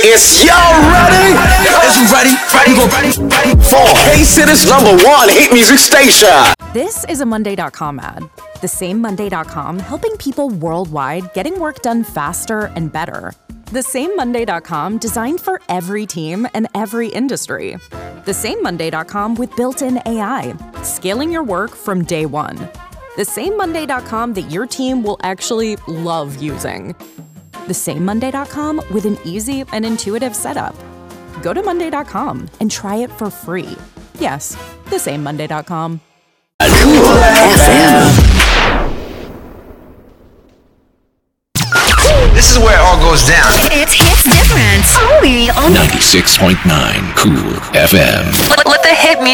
Is y'all ready? Is you ready? Ready? For K-City's #1 hit music station. This is a Monday.com ad. The same Monday.com helping people worldwide getting work done faster and better. The same Monday.com designed for every team and every industry. The same Monday.com with built-in AI, scaling your work from day one. The same Monday.com that your team will actually love using. The same Monday.com with an easy and intuitive setup. Go to Monday.com and try it for free. Yes, the same Monday.com. Cool FM. This is where it all goes down. It's different. Only on 96.9 Cool FM. Let the hit music